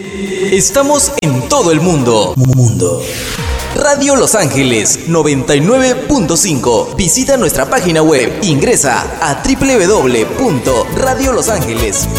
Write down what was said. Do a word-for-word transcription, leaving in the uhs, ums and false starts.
Estamos en todo el mundo. Mundo. Radio Los Ángeles noventa y nueve punto cinco. Visita nuestra página web. Ingresa a doble u doble u doble u punto radio los ángeles